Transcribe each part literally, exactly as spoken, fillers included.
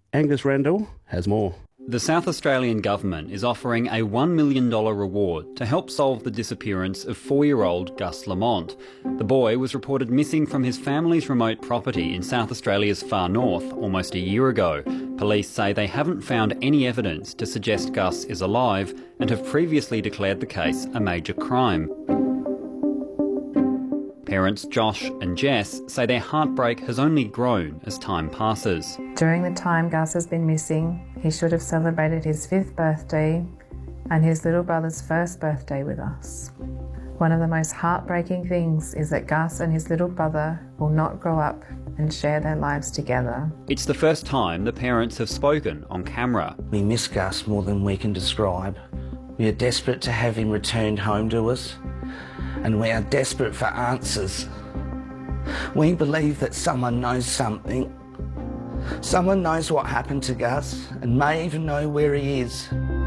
Angus Randall has more. The South Australian Government is offering a one million dollars reward to help solve the disappearance of four-year-old Gus Lamont. The boy was reported missing from his family's remote property in South Australia's far north almost a year ago. Police say they haven't found any evidence to suggest Gus is alive and have previously declared the case a major crime. Parents Josh and Jess say their heartbreak has only grown as time passes. During the time Gus has been missing, he should have celebrated his fifth birthday and his little brother's first birthday with us. One of the most heartbreaking things is that Gus and his little brother will not grow up and share their lives together. It's the first time the parents have spoken on camera. We miss Gus more than we can describe. We are desperate to have him returned home to us, and we are desperate for answers. We believe that someone knows something. Someone knows what happened to Gus and may even know where he is.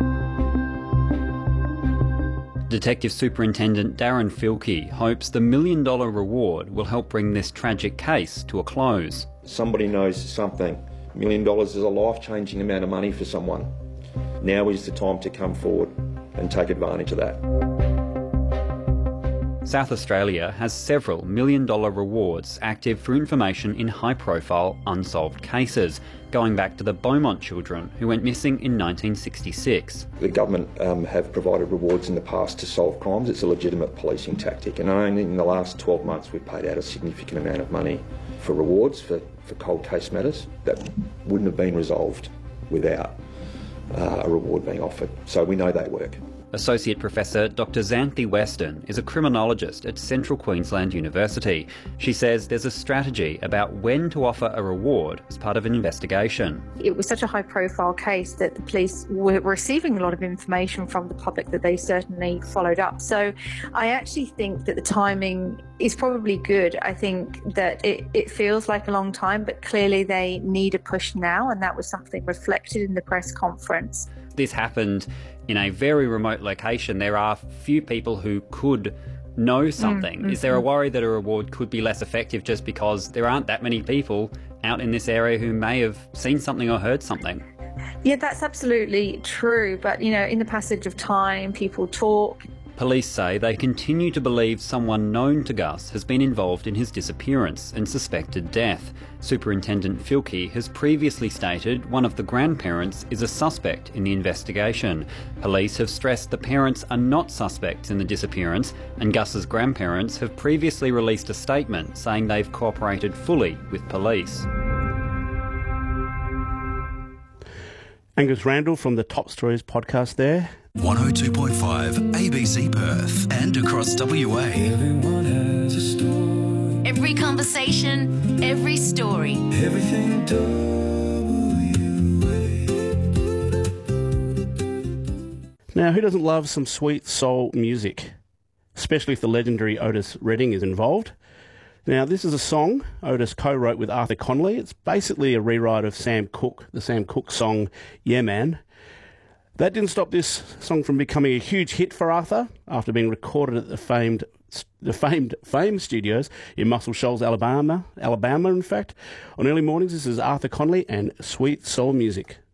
Detective Superintendent Darren Filkey hopes the million dollar reward will help bring this tragic case to a close. Somebody knows something. A million dollars is a life-changing amount of money for someone. Now is the time to come forward and take advantage of that. South Australia has several million dollar rewards active for information in high profile unsolved cases, going back to the Beaumont children who went missing in nineteen sixty-six. The government um, have provided rewards in the past to solve crimes. It's a legitimate policing tactic, and only in the last twelve months we've paid out a significant amount of money for rewards for, for cold case matters that wouldn't have been resolved without uh, a reward being offered. So we know they work. Associate Professor Doctor Xanthi Weston is a criminologist at Central Queensland University. She says there's a strategy about when to offer a reward as part of an investigation. It was such a high-profile case that the police were receiving a lot of information from the public that they certainly followed up. So I actually think that the timing is probably good. I think that it, it feels like a long time, but clearly they need a push now, and that was something reflected in the press conference. This happened in a very remote location. There are few people who could know something. Mm-hmm. Is there a worry that a reward could be less effective just because there aren't that many people out in this area who may have seen something or heard something? Yeah, that's absolutely true. But, you know, in the passage of time, people talk. Police say they continue to believe someone known to Gus has been involved in his disappearance and suspected death. Superintendent Filkey has previously stated one of the grandparents is a suspect in the investigation. Police have stressed the parents are not suspects in the disappearance, and Gus's grandparents have previously released a statement saying they've cooperated fully with police. Angus Randall from the Top Stories podcast there. one oh two point five A B C Perth and across W A. Everyone has a story. Every conversation, every story. Everything W A. Now, who doesn't love some sweet soul music? Especially if the legendary Otis Redding is involved. Now, this is a song Otis co-wrote with Arthur Conley. It's basically a rewrite of Sam Cooke, the Sam Cooke song, Yeah Man. That didn't stop this song from becoming a huge hit for Arthur after being recorded at the famed the famed Fame Studios in Muscle Shoals, Alabama, Alabama, in fact. On Early Mornings, this is Arthur Conley and Sweet Soul Music.